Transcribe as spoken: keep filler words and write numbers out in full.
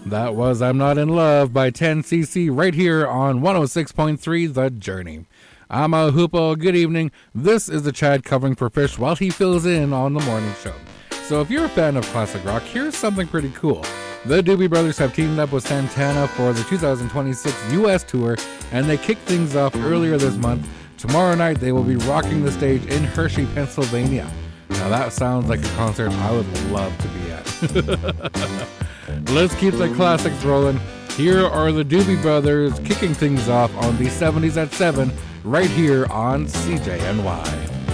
That was I'm Not in Love by ten C C right here on one oh six point three The Journey. I'm Al Hoopo. Good evening. This is the Chad covering for Fish while he fills in on the morning show. So if you're a fan of classic rock, here's something pretty cool. The Doobie Brothers have teamed up with Santana for the two thousand twenty-six U S tour, and they kicked things off earlier this month. Tomorrow night, they will be rocking the stage in Hershey, Pennsylvania. Now that sounds like a concert I would love to be at. Let's keep the classics rolling. Here are the Doobie Brothers kicking things off on the seventies at seven right here on C J N Y.